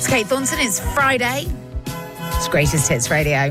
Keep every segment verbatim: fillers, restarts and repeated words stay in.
It's Kate Thornton. It's Friday. It's Greatest Hits Radio.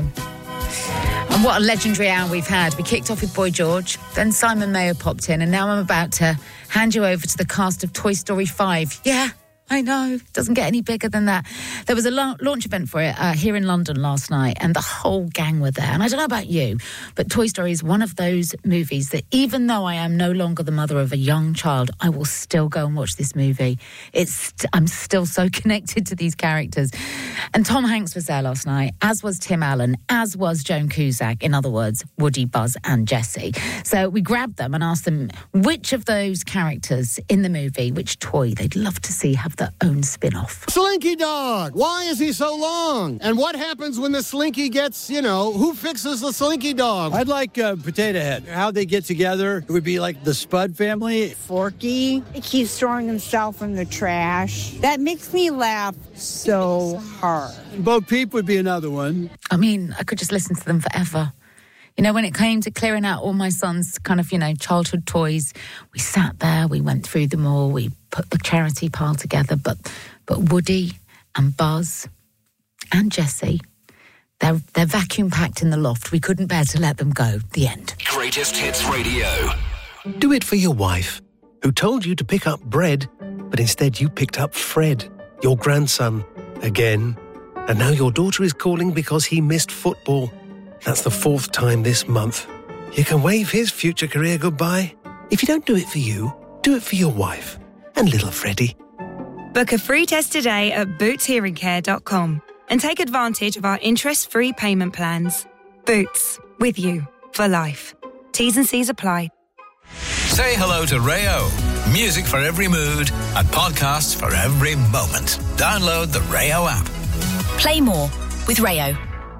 And what a legendary hour we've had. We kicked off with Boy George, then Simon Mayo popped in, and now I'm about to hand you over to the cast of Toy Story five. Yeah, I know. Doesn't get any bigger than that. There was a la- launch event for it uh, here in London last night, and the whole gang were there. And I don't know about you, but Toy Story is one of those movies that even though I am no longer the mother of a young child, I will still go and watch this movie. It's I'm still so connected to these characters. And Tom Hanks was there last night, as was Tim Allen, as was Joan Cusack. In other words, Woody, Buzz and Jessie. So we grabbed them and asked them which of those characters in the movie, which toy they'd love to see have their own spin-off. Slinky Dog! Why is he so long? And what happens when the Slinky gets, you know, who fixes the Slinky Dog? I'd like uh, Potato Head. How they get together, it would be like the Spud family. Forky, he keeps throwing himself in the trash. That makes me laugh so hard. Bo Peep would be another one. I mean, I could just listen to them forever. You know, when it came to clearing out all my son's kind of, you know, childhood toys, we sat there, we went through them all, we put the charity pile together, but but Woody and Buzz and Jessie, they're, they're vacuum-packed in the loft. We couldn't bear to let them go. The end. Greatest Hits Radio. Do it for your wife, who told you to pick up bread, but instead you picked up Fred, your grandson, again. And now your daughter is calling because he missed football. That's the fourth time this month. You can wave his future career goodbye. If you don't do it for you, do it for your wife and little Freddie. Book a free test today at boots hearing care dot com and take advantage of our interest-free payment plans. Boots, with you for life. T's and C's apply. Say hello to Rayo. Music for every mood and podcasts for every moment. Download the Rayo app. Play more with Rayo.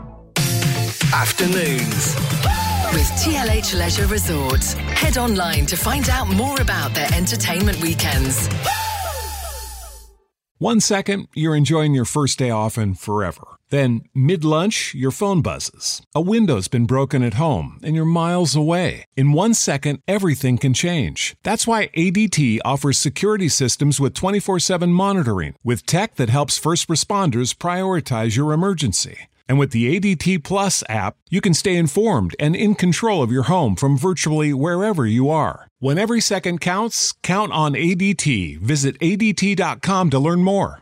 Afternoons with T L H Leisure Resorts. Head online to find out more about their entertainment weekends. One second, you're enjoying your first day off and forever. Then, mid-lunch, your phone buzzes. A window's been broken at home and you're miles away. In one second, everything can change. That's why A D T offers security systems with twenty-four seven monitoring, with tech that helps first responders prioritize your emergency. And with the A D T Plus app, you can stay informed and in control of your home from virtually wherever you are. When every second counts, count on A D T. Visit A D T dot com to learn more.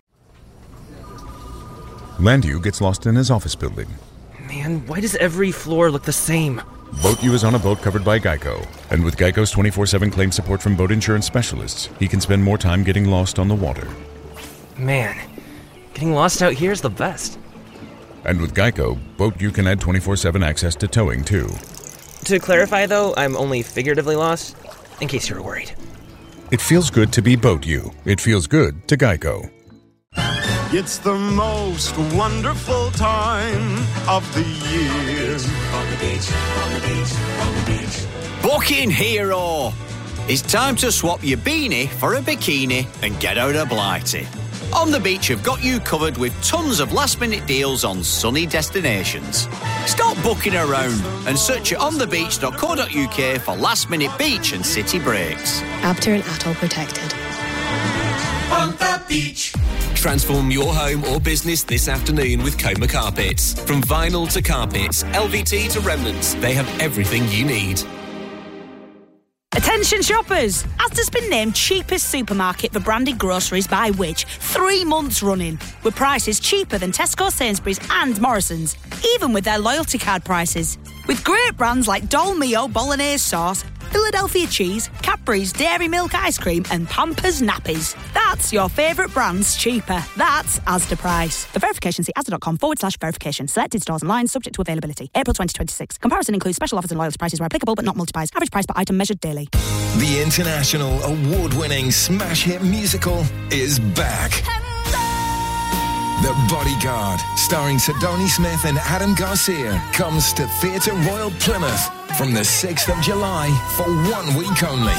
Landu gets lost in his office building. Man, why does every floor look the same? Boat U is on a boat covered by Geico. And with Geico's twenty-four seven claim support from boat insurance specialists, he can spend more time getting lost on the water. Man, getting lost out here is the best. And with Geico, Boat U can add twenty-four seven access to towing, too. To clarify, though, I'm only figuratively lost, in case you're worried. It feels good to be Boat U. It feels good to Geico. It's the most wonderful time of the year. On the beach, on the beach, on the beach. Booking Hero. It's time to swap your beanie for a bikini and get out of Blighty. On the Beach have got you covered with tons of last-minute deals on sunny destinations. Stop booking around and search at on the beach dot co dot uk for last-minute beach and city breaks. Abter and Atoll protected. On the beach. Transform your home or business this afternoon with Coma Carpets. From vinyl to carpets, L V T to remnants, they have everything you need. Attention shoppers! Asda's been named cheapest supermarket for branded groceries by Which three months running, with prices cheaper than Tesco, Sainsbury's and Morrison's, even with their loyalty card prices. With great brands like Dolmio Bolognese sauce, Philadelphia cheese, Cadbury's Dairy Milk ice cream and Pampers nappies. That's your favourite brands cheaper. That's Asda price. For verification, see asda.com forward slash verification. Selected stores and lines subject to availability. April twenty twenty-six. Comparison includes special offers and loyalty prices where applicable but not multiplies. Average price per item measured daily. The international award-winning smash hit musical is back. The Bodyguard, starring Sidonie Smith and Adam Garcia, comes to Theatre Royal Plymouth from the sixth of July for one week only.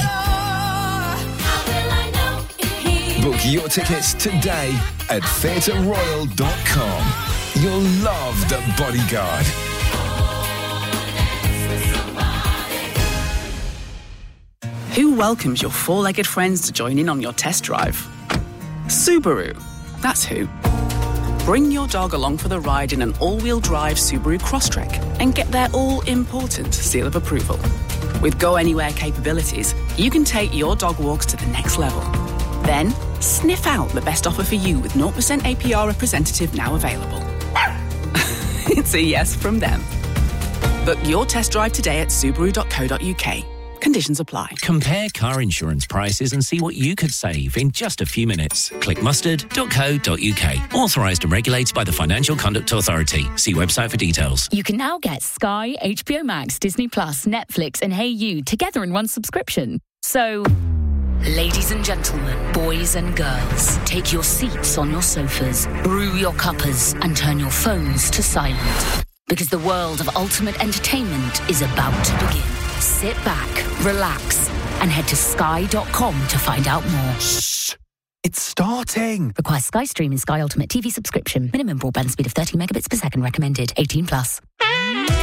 Book your tickets today at theatre royal dot com. You'll love The Bodyguard. Who welcomes your four-legged friends to join in on your test drive? Subaru. That's who. Bring your dog along for the ride in an all-wheel drive Subaru Crosstrek and get their all-important seal of approval. With Go Anywhere capabilities, you can take your dog walks to the next level. Then, sniff out the best offer for you with zero percent A P R representative now available. It's a yes from them. Book your test drive today at subaru dot co dot uk. Conditions apply. Compare car insurance prices and see what you could save in just a few minutes. Click mustard dot co dot uk. Authorised and regulated by the Financial Conduct Authority. See website for details. You can now get Sky, H B O Max, Disney Plus, Netflix and Hey You together in one subscription. So, ladies and gentlemen, boys and girls, take your seats on your sofas, brew your cuppers and turn your phones to silent. Because the world of ultimate entertainment is about to begin. Sit back, relax, and head to sky dot com to find out more. Shh! It's starting! Requires Sky Stream and Sky Ultimate T V subscription. Minimum broadband speed of thirty megabits per second recommended. eighteen plus.